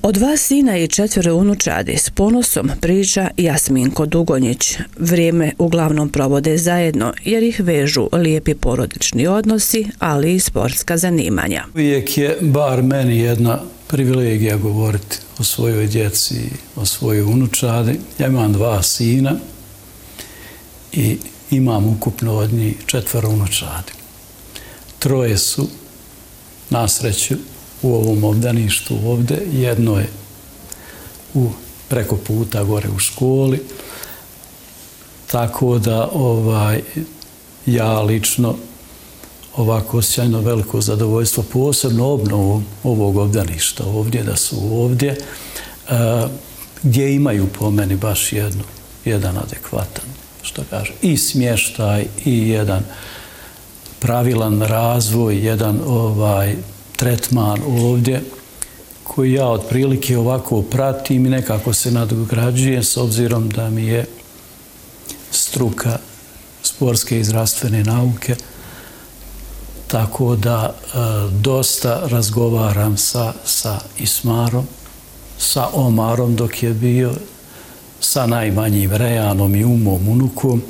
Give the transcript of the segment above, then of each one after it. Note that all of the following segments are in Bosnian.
O 2 sina i 4 unučadi s ponosom priča Jasminko Dugonjić. Vrijeme uglavnom provode zajedno jer ih vežu lijepi porodični odnosi, ali i sportska zanimanja. Uvijek je bar meni jedna privilegija govoriti o svojoj djeci, o svojoj unučadi. Ja imam 2 sina i imam ukupno od njih 4 unučadi. 3 su na sreću u ovom obdaništu ovdje, jedno je preko puta gore u školi, tako da ja lično ovako osjećam veliko zadovoljstvo, posebno obnovom ovog obdaništa ovdje, da su ovdje, gdje imaju po meni baš jedan adekvatan, što kaže, i smještaj i jedan pravilan razvoj, jedan tretman ovdje, koji ja otprilike ovako pratim i nekako se nadograđujem s obzirom da mi je struka sportske i zdravstvene nauke, tako da dosta razgovaram sa Ismarom, sa Omarom dok je bio, sa najmanjim Rejanom i Umom, unukom,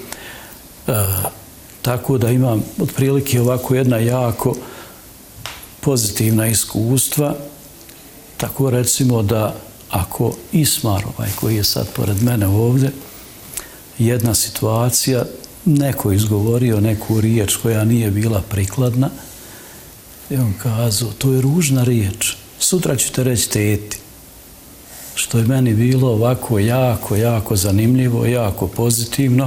tako da imam otprilike ovako jedna jako pozitivna iskustva. Tako recimo da ako Ismar, koji je sad pored mene ovdje, jedna situacija, neko izgovorio neku riječ koja nije bila prikladna, i on kazao, to je ružna riječ, sutra ćete reći teti. Što je meni bilo ovako jako zanimljivo, jako pozitivno,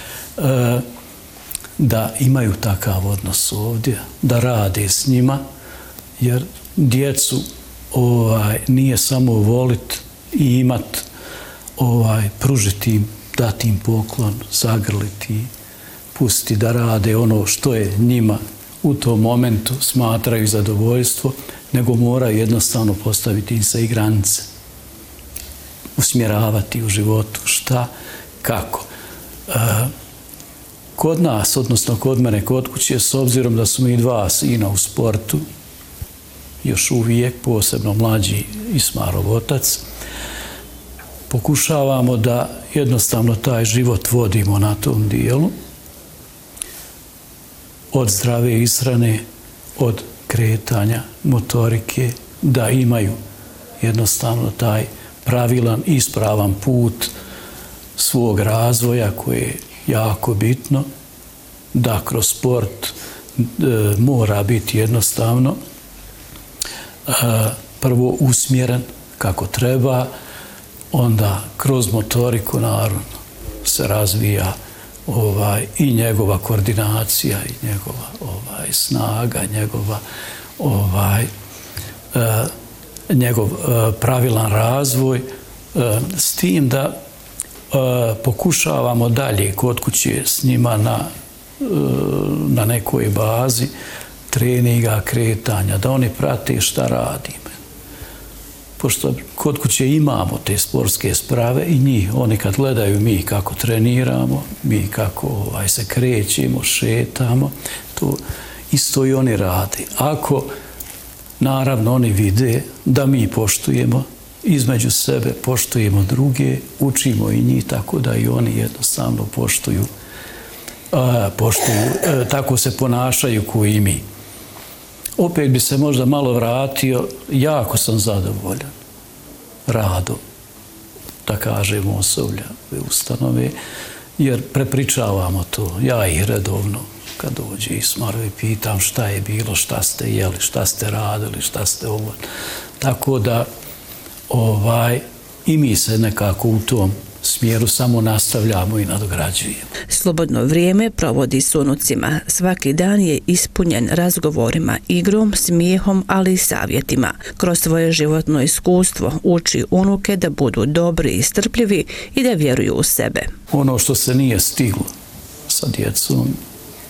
da imaju takav odnos ovdje, da rade s njima, jer djecu nije samo volit i imat, pružiti im, dati im poklon, zagrliti, pustiti da rade ono što je njima u tom momentu smatraju zadovoljstvo, nego moraju jednostavno postaviti im se i granice, usmjeravati u životu šta, kako. Kod nas, odnosno kod mene, kod kuće, s obzirom da su mi 2 sina u sportu, još uvijek, posebno mlađi Ismarov otac, pokušavamo da jednostavno taj život vodimo na tom dijelu, od zdrave ishrane, od kretanja, motorike, da imaju jednostavno taj pravilan, ispravan put svog razvoja koji je jako bitno, da kroz sport mora biti jednostavno prvo usmjeren kako treba, onda kroz motoriku naravno se razvija i njegova koordinacija i njegova snaga, njegov pravilan razvoj, s tim da pokušavamo dalje kod kuće s njima na nekoj bazi treninga, kretanja, da oni prate šta radimo. Pošto kod kuće imamo te sportske sprave i njih, oni kad gledaju mi kako treniramo, mi kako se krećemo, šetamo, to isto i oni rade. Ako, naravno, oni vide da mi poštujemo između sebe, poštujemo druge, učimo i njih tako da i oni jednostavno poštuju, tako se ponašaju koji i mi. Opet bi se možda malo vratio, jako sam zadovoljan radom, da kažemo, osoblja ove ustanove, jer prepričavamo to. Ja ih redovno, kad dođe Ismarovi, pitam šta je bilo, šta ste jeli, šta ste radili, šta ste ovo. Tako da i mi se nekako u tom smjeru samo nastavljamo i nadograđujemo. Slobodno vrijeme provodi s unucima. Svaki dan je ispunjen razgovorima, igrom, smijehom, ali i savjetima. Kroz svoje životno iskustvo uči unuke da budu dobri i strpljivi i da vjeruju u sebe. Ono što se nije stiglo sa djecom